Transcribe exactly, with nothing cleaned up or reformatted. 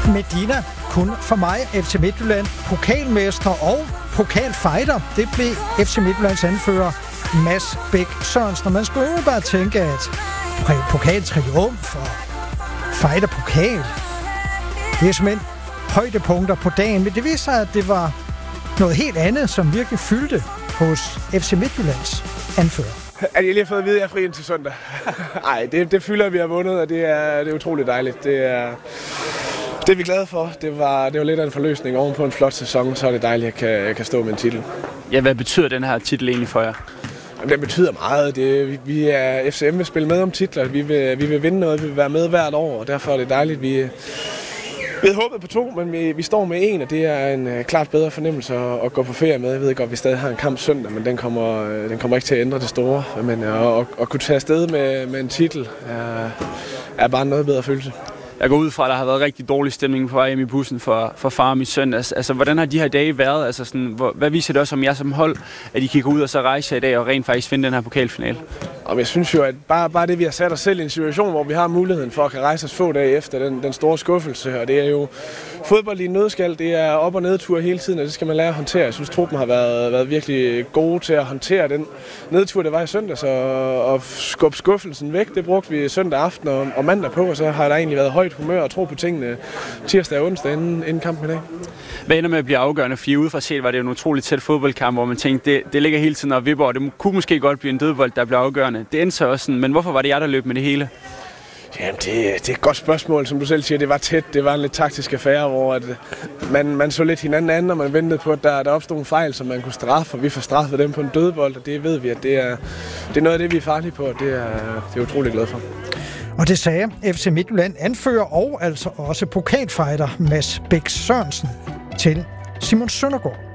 Medina, kun for mig, F C Midtjylland, pokalmester og pokalfighter. Det blev F C Midtjyllands anfører Mads Bæk Sørensen. Og man skulle jo bare tænke, at pokaltriumf og fighter-pokal, det er simpelthen højdepunkter på dagen. Men det viser sig, at det var noget helt andet, som virkelig fyldte hos F C Midtjyllands anfører. At jeg lige har fået at vide, at jeg er fri indtil søndag. Nej, det, det fylder, vi har vundet, og det er, det er utroligt dejligt. Det er, det er vi glade for. Det var, det var lidt af en forløsning oven på en flot sæson, så er det dejligt, at jeg kan, kan stå med en titel. Ja, hvad betyder den her titel egentlig for jer? Jamen, den betyder meget. Det, vi er F C M vil spille med om titler. Vi vil, vi vil vinde noget, vi vil være med hvert år, og derfor er det dejligt. Vi, vi havde håbet på to, men vi, vi står med en, og det er en uh, klart bedre fornemmelse at, at gå på ferie med. Jeg ved godt, at vi stadig har en kamp søndag, men den kommer, uh, den kommer ikke til at ændre det store. Men uh, at, at kunne tage afsted med, med en titel er, er bare noget bedre følelse. Jeg går ud fra, at der har været rigtig dårlig stemning på vej hjem i bussen for, for Farum i søndags. Altså, hvordan har de her dage været? Altså, sådan, hvor, hvad viser det også om jer som hold, at I kan gå ud og så rejse i dag og rent faktisk finde den her pokalfinale? Og jeg synes jo, at bare, bare det, vi har sat os selv i en situation, hvor vi har muligheden for at kan rejse os få dage efter den, den store skuffelse, og det er jo fodbold i en nødskal, det er op- og nedtur hele tiden, og det skal man lære at håndtere. Jeg synes, truppen har været, været virkelig gode til at håndtere den nedtur, der var i søndags, og, og skubbe skuffelsen væk. Det brugte vi søndag aften og, og mandag på, og så har der egentlig været højt humør og tro på tingene tirsdag og onsdag inden, inden kampen i dag. Hvad ender med at blive afgørende? For udefra set var det jo en utroligt tæt fodboldkamp, hvor man tænkte, det, det ligger hele tiden og vipper, og det kunne måske godt blive en dødbold, der blev afgørende. Det endte så også sådan, men hvorfor var det jer, der løb med det hele? Jamen, det, det er et godt spørgsmål, som du selv siger. Det var tæt, det var en lidt taktisk affære, hvor at man, man så lidt hinanden anden, og man ventede på, at der, der opstod en fejl, som man kunne straffe, og vi får straffet dem på en dødbold, og det ved vi, at det er, det er noget af det, vi er farlige på, og det er, det er utroligt glad for. Og det sagde F C Midtjylland anfører og altså også pokalfighter Mads Bæk Sørensen til Simon Søndergaard.